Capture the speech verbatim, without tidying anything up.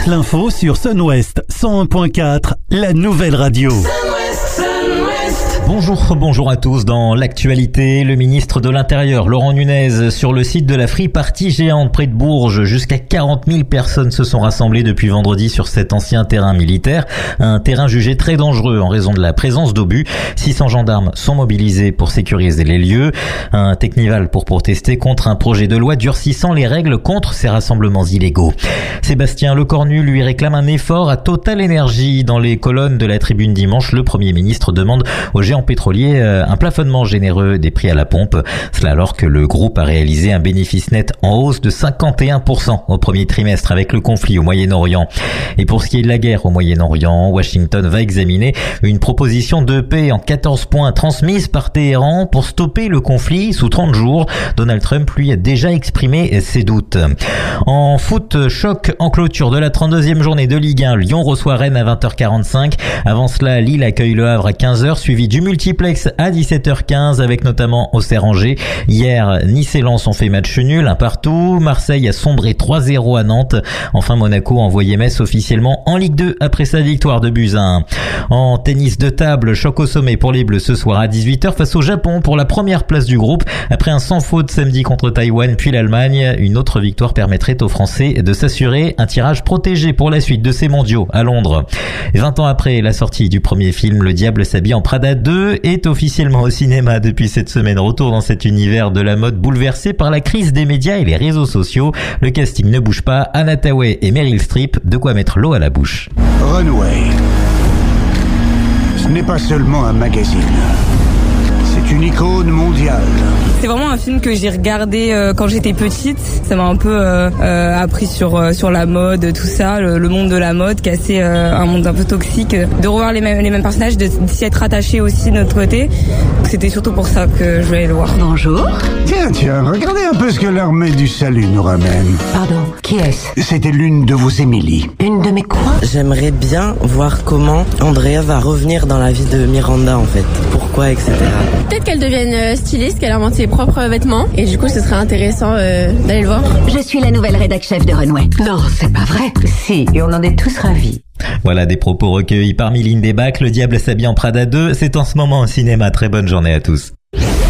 l'info sur Sun West cent un point quatre, la nouvelle radio. Bonjour, bonjour à tous. Dans l'actualité, le ministre de l'Intérieur, Laurent Nunez, sur le site de la Free Party géante près de Bourges. Jusqu'à quarante mille personnes se sont rassemblées depuis vendredi sur cet ancien terrain militaire. Un terrain jugé très dangereux en raison de la présence d'obus. six cents gendarmes sont mobilisés pour sécuriser les lieux. Un technival pour protester contre un projet de loi durcissant les règles contre ces rassemblements illégaux. Sébastien Lecornu lui réclame un effort à Total Energy. Dans les colonnes de la tribune dimanche, le Premier ministre demande aux géants pétrolier un plafonnement généreux des prix à la pompe. Cela alors que le groupe a réalisé un bénéfice net en hausse de cinquante et un pour cent au premier trimestre avec le conflit au Moyen-Orient. Et pour ce qui est de la guerre au Moyen-Orient, Washington va examiner une proposition de paix en quatorze points transmise par Téhéran pour stopper le conflit sous trente jours. Donald Trump, lui, a déjà exprimé ses doutes. En foot, choc en clôture de la trente-deuxième journée de Ligue un. Lyon reçoit Rennes à vingt heures quarante-cinq. Avant cela, Lille accueille Le Havre à quinze heures, suivi du multiplex à dix-sept heures quinze avec notamment Auxerre-Angers. Hier, Nice et Lens ont fait match nul, un partout. Marseille a sombré trois zéro à Nantes. Enfin, Monaco a envoyé Metz officiellement en Ligue deux après sa victoire de buts à un. En tennis de table, choc au sommet pour les Bleus ce soir à dix-huit heures face au Japon pour la première place du groupe. Après un sans faute samedi contre Taïwan puis l'Allemagne, une autre victoire permettrait aux Français de s'assurer un tirage protégé pour la suite de ces mondiaux à Londres. vingt ans après la sortie du premier film, Le Diable s'habille en Prada deux est officiellement au cinéma depuis cette semaine. Retour dans cet univers de la mode bouleversé par la crise des médias et les réseaux sociaux. Le casting ne bouge pas. Anna Hathaway et Meryl Streep, de quoi mettre l'eau à la bouche. Runway, ce n'est pas seulement un magazine. C'est une icône mondiale. C'est vraiment un film que j'ai regardé euh, quand j'étais petite. Ça m'a un peu euh, euh, appris sur euh, sur la mode, tout ça, le, le monde de la mode, qui est assez euh, un monde un peu toxique. De revoir les mêmes les mêmes personnages, de s'y être attaché aussi de notre côté. C'était surtout pour ça que je voulais le voir. Bonjour. Tiens, tiens, regardez un peu ce que l'armée du salut nous ramène. Pardon, qui est-ce? C'était l'une de vos Émilie. Une de mes quoi? J'aimerais bien voir comment Andrea va revenir dans la vie de Miranda en fait. Pourquoi, et cetera. Peut-être qu'elle devienne styliste, qu'elle invente ses propres vêtements. Et du coup, ce serait intéressant euh, d'aller le voir. Je suis la nouvelle rédac chef de Runway. Non, c'est pas vrai. Si, et on en est tous ravis. Voilà des propos recueillis par Mylène Debac. Le Diable s'habille en Prada deux, c'est en ce moment au cinéma. Très bonne journée à tous.